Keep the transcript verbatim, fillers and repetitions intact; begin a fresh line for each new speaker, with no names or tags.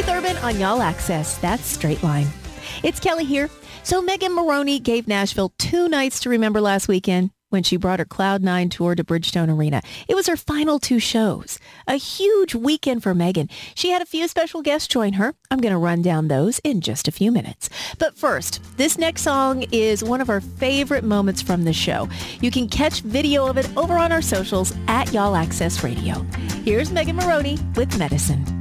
Keith Urban on Y'all Access. That's Straight Line. It's Kelly here. So Megan Moroney gave Nashville two nights to remember last weekend when she brought her Cloud nine tour to Bridgestone Arena. It was her final two shows. A huge weekend for Megan. She had a few special guests join her. I'm going to run down those in just a few minutes. But first, this next song is one of our favorite moments from the show. You can catch video of it over on our socials at Y'all Access Radio. Here's Megan Moroney with Medicine.